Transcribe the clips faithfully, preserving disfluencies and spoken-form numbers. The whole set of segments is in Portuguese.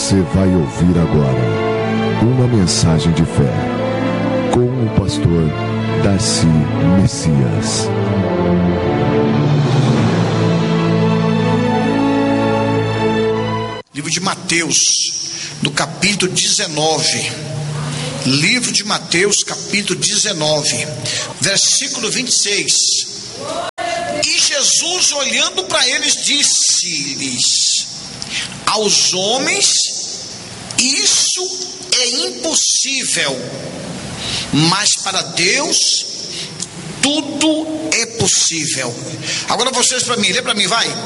Você vai ouvir agora uma mensagem de fé com o pastor Darcy Messias. Livro de Mateus, no capítulo dezenove. Livro de Mateus, capítulo dezenove, versículo vinte e seis. E Jesus, olhando para eles, disse-lhes: aos homens isso é impossível, mas para Deus tudo é possível. Agora vocês para mim, lê para mim, vai.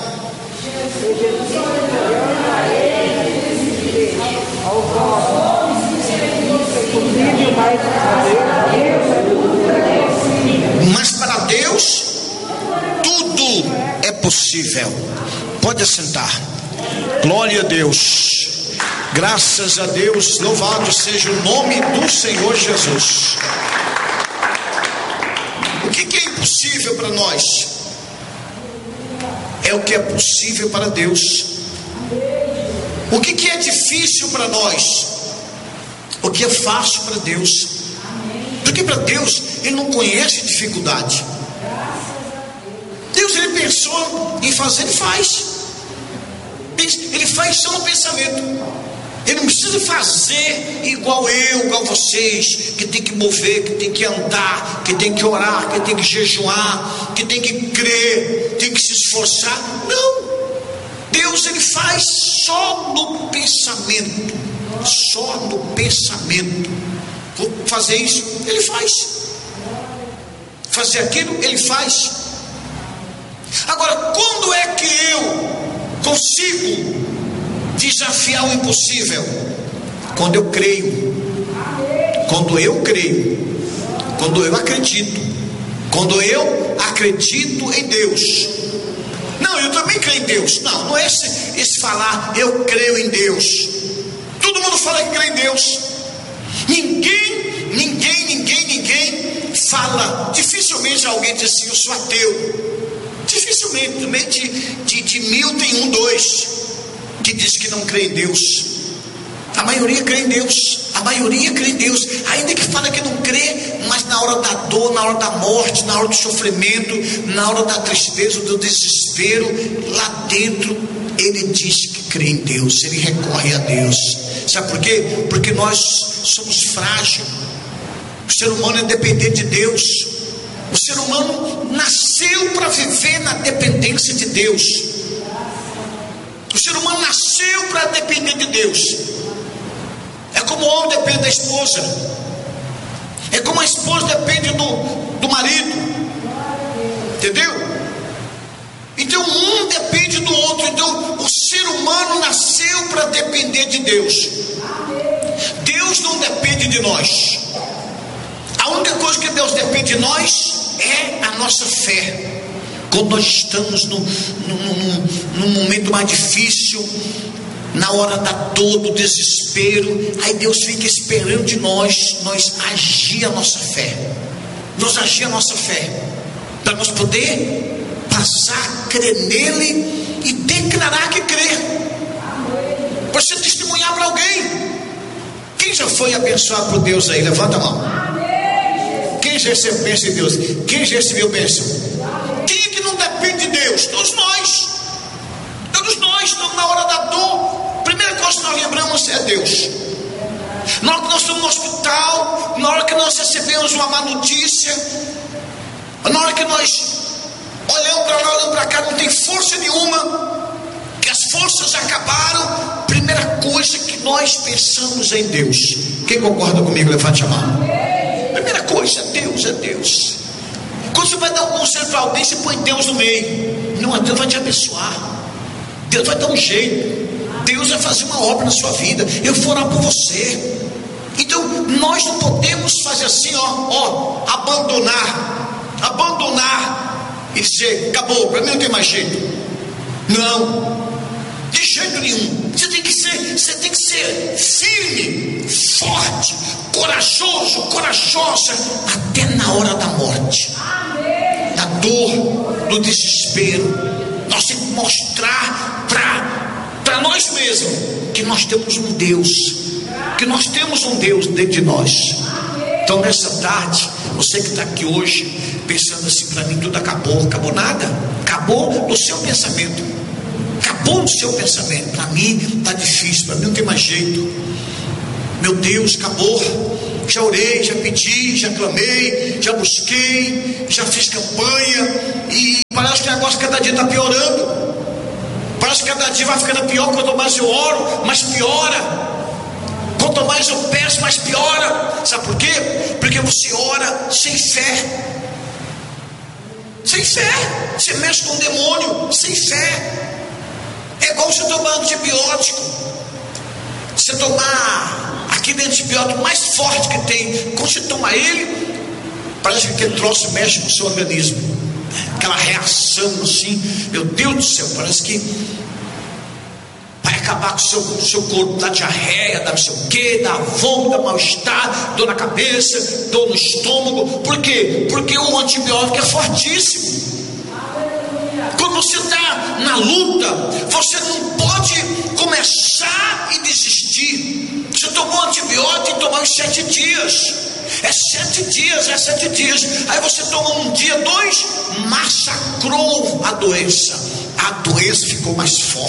Mas para Deus tudo é possível. Pode assentar. Glória a Deus. Graças a Deus. Louvado seja o nome do Senhor Jesus. O que, que é impossível para nós? É o que é possível para Deus. O que, que é difícil para nós? O que é fácil para Deus. Porque para Deus Ele não conhece dificuldade. Deus, Ele pensou em fazer, Ele faz. Ele faz só no pensamento. Ele não precisa fazer igual eu, igual vocês, que tem que mover, que tem que andar, que tem que orar, que tem que jejuar, que tem que crer, tem que se esforçar. Não. Deus, Ele faz só no pensamento. Só no pensamento. Vou fazer isso, Ele faz. Fazer aquilo, Ele faz. Agora, quando é que eu consigo desafiar o impossível? Quando eu creio. Quando eu creio. Quando eu acredito. Quando eu acredito em Deus. Não, eu também creio em Deus. Não, não é esse, esse falar eu creio em Deus. Todo mundo fala que crê em Deus. Ninguém, ninguém, ninguém, ninguém fala. Dificilmente alguém diz assim, eu sou ateu. Dificilmente, também de, de, de mil tem um, dois que diz que não crê em Deus. A maioria crê em Deus. A maioria crê em Deus. Ainda que fala que não crê, mas na hora da dor, na hora da morte, na hora do sofrimento, na hora da tristeza, do desespero, lá dentro ele diz que crê em Deus. Ele recorre a Deus. Sabe por quê? Porque nós somos frágeis. O ser humano é dependente de Deus. O ser humano nasceu para viver na dependência de Deus. O ser humano nasceu para depender de Deus. É como o homem depende da esposa. É como a esposa depende do, do marido. Entendeu? Então um depende do outro. Então o ser humano nasceu para depender de Deus. Deus não depende de nós. A única coisa que Deus depende de nós é a nossa fé. Quando nós estamos no, no, no, no momento mais difícil, na hora da dor, do desespero, aí Deus fica esperando de nós, nós agir a nossa fé, nós agir a nossa fé, para nós poder passar a crer nele e declarar que crê, para você testemunhar para alguém. Quem já foi abençoado por Deus aí? Levanta a mão. Quem já recebeu bênção de Deus? Quem já recebeu bênção? Quem é que não depende de Deus? Todos nós. Todos nós estamos na hora da dor. A primeira coisa que nós lembramos é Deus. Na hora que nós estamos no hospital, na hora que nós recebemos uma má notícia, na hora que nós olhamos para lá, olhamos para cá, não tem força nenhuma, que as forças acabaram, a primeira coisa que nós pensamos é em Deus. Quem concorda comigo, levante a mão. Primeira coisa, Deus, é Deus. Quando você vai dar um conselho para alguém, você põe Deus no meio. Não, Deus vai te abençoar. Deus vai dar um jeito. Deus vai fazer uma obra na sua vida. Eu vou orar por você. Então, nós não podemos fazer assim, ó, ó, abandonar. Abandonar e dizer, acabou, para mim não tem mais jeito. Não, de jeito nenhum. Você tem que ser, você tem que ser firme, forte, corajoso, corajosa, até na hora da morte, da dor, do desespero. Nós temos que mostrar para para nós mesmos que nós temos um Deus, que nós temos um Deus dentro de nós. Então nessa tarde, você que está aqui hoje pensando assim, para mim tudo acabou, acabou nada, acabou no seu pensamento, acabou no seu pensamento. Para mim está difícil, para mim não tem mais jeito, meu Deus, acabou. Já orei, já pedi, já clamei, já busquei, já fiz campanha, e parece que o negócio cada dia está piorando. Parece que cada dia vai ficando pior. Quanto mais eu oro, mais piora. Quanto mais eu peço, mais piora. Sabe por quê? Porque você ora sem fé. Sem fé. Você mexe com o demônio sem fé. É igual você tomar antibiótico. Você tomar aquele antibiótico mais forte que tem, quando você toma ele, parece que aquele troço mexe com o seu organismo. Aquela reação assim, meu Deus do céu, parece que vai acabar com o seu, seu corpo, dá diarreia, dá não sei o que, dá vômito, dá mal-estar, dor na cabeça, dor no estômago. Por quê? Porque o antibiótico é fortíssimo. Quando você está na luta, você não pode começar e desistir. Você tomou antibiótico e tomou em sete dias. É sete dias, é sete dias. Aí você toma um dia, dois, massacrou a doença. A doença ficou mais forte.